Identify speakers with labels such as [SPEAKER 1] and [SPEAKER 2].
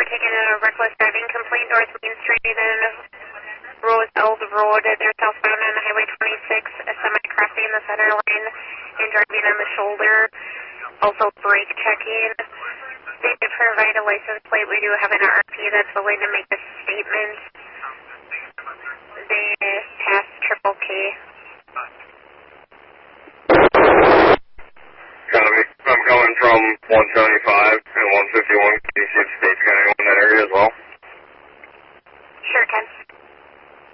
[SPEAKER 1] we're taking a reckless driving complaint north Main Street and Rose Eld Road. They're southbound on Highway 26, a semi crossing the center line and driving on the shoulder. Also brake checking. They did provide a license plate. We do have an RP that's willing to make a statement. They passed Triple K.
[SPEAKER 2] Copy. I'm coming from 175 and 151. Can you see if state's going to go in that area as well?
[SPEAKER 1] Sure can.